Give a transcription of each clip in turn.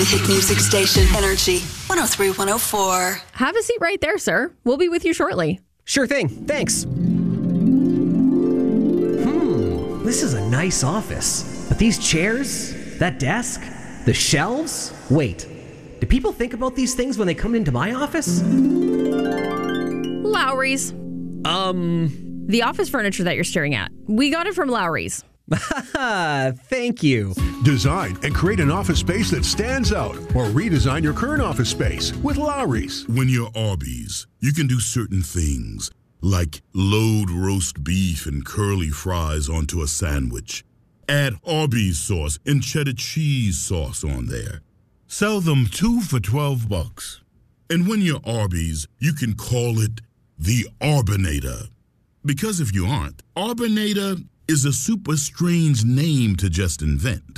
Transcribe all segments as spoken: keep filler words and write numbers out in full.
Hit music station Energy one oh three, one oh four. Have a seat right there, sir. We'll be with you shortly. Sure thing. Thanks. Hmm. This is a nice office. But these chairs, that desk, the shelves? Wait. Do people think about these things when they come into my office? Lowry's. Um. The office furniture that you're staring at. We got it from Lowry's. Thank you. Design and create an office space that stands out, or redesign your current office space with Lowry's. When you're Arby's, you can do certain things, like load roast beef and curly fries onto a sandwich. Add Arby's sauce and cheddar cheese sauce on there. Sell them two for twelve bucks. And when you're Arby's, you can call it the Arbinator. Because if you aren't, Arbinator is a super strange name to just invent.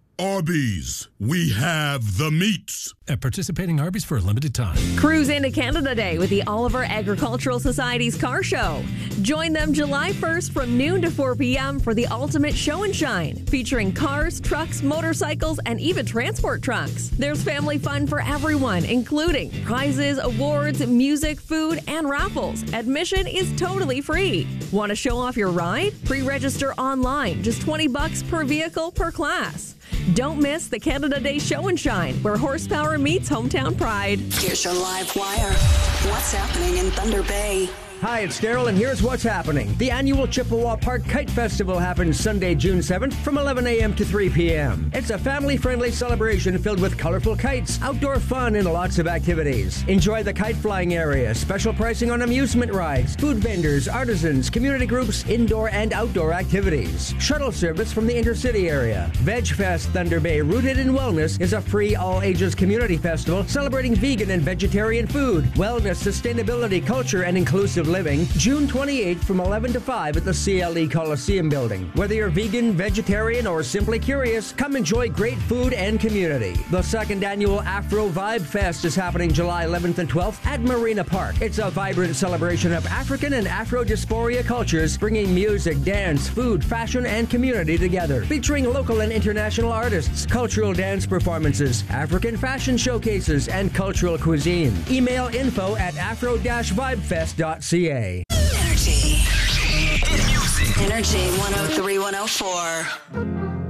Arby's, we have the meats. At participating Arby's for a limited time. Cruise into Canada Day with the Oliver Agricultural Society's car show. Join them July first from noon to four p.m. for the ultimate show and shine, featuring cars, trucks, motorcycles, and even transport trucks. There's family fun for everyone, including prizes, awards, music, food, and raffles. Admission is totally free. Want to show off your ride? Pre-register online, just twenty bucks per vehicle per class. Don't miss the Canada Day Show and Shine, where horsepower meets hometown pride. Here's your live wire. What's happening in Thunder Bay? Hi, it's Daryl, and here's what's happening. The annual Chippewa Park Kite Festival happens Sunday, June seventh from eleven a.m. to three p.m. It's a family-friendly celebration filled with colorful kites, outdoor fun, and lots of activities. Enjoy the kite flying area, special pricing on amusement rides, food vendors, artisans, community groups, indoor and outdoor activities. Shuttle service from the intercity area. Veg Fest Thunder Bay, rooted in wellness, is a free all-ages community festival celebrating vegan and vegetarian food, wellness, sustainability, culture, and inclusive living, June twenty-eighth from eleven to five at the C L E Coliseum building. Whether you're vegan, vegetarian, or simply curious, come enjoy great food and community. The second annual Afro Vibe Fest is happening July eleventh and twelfth at Marina Park. It's a vibrant celebration of African and Afro-diaspora cultures, bringing music, dance, food, fashion, and community together. Featuring local and international artists, cultural dance performances, African fashion showcases, and cultural cuisine. Email info at afro dash vibefest dot c a. Energy. Energy one oh three, one oh four.